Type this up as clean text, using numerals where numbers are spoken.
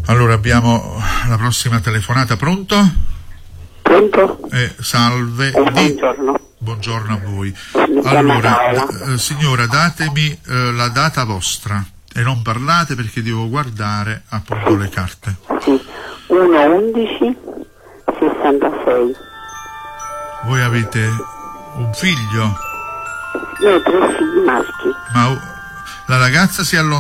Allora abbiamo la prossima telefonata. Pronto? Pronto? Salve. Buongiorno. Buongiorno a voi. Mi chiamo Paola. Signora, datemi la data vostra e non parlate perché devo guardare appunto le carte. Sì, 1-11-66. Voi avete un figlio? Io ho 3 figli maschi. Ma la ragazza si allontana